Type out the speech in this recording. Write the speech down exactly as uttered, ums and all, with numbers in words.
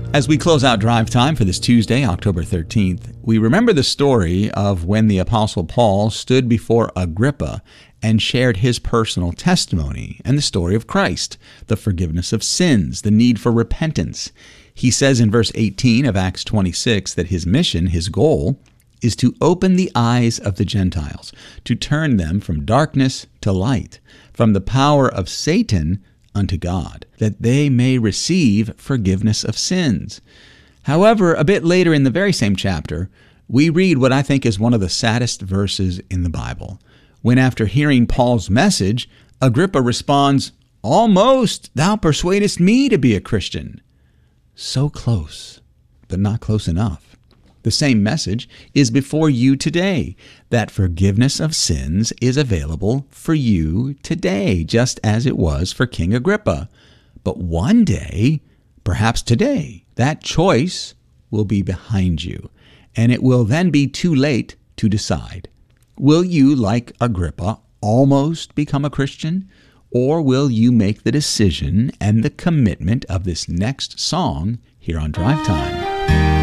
As we close out Drive Time for this Tuesday, October thirteenth, we remember the story of when the Apostle Paul stood before Agrippa and shared his personal testimony and the story of Christ, the forgiveness of sins, the need for repentance. He says in verse eighteen of Acts twenty-six that his mission, his goal, is to open the eyes of the Gentiles, to turn them from darkness to light, from the power of Satan unto God, that they may receive forgiveness of sins. However, a bit later in the very same chapter, we read what I think is one of the saddest verses in the Bible, when after hearing Paul's message, Agrippa responds, "Almost thou persuadest me to be a Christian." So close, but not close enough. The same message is before you today, that forgiveness of sins is available for you today, just as it was for King Agrippa. But one day, perhaps today, that choice will be behind you, and it will then be too late to decide. Will you, like Agrippa, almost become a Christian? Or will you make the decision and the commitment of this next song here on Drive Time?